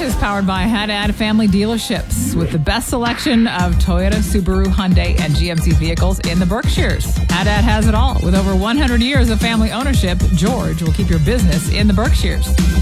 is powered by Haddad Family Dealerships with the best selection of Toyota, Subaru, Hyundai, and GMC vehicles in the Berkshires. Haddad has it all. With over 100 years of family ownership, George will keep your business in the Berkshires.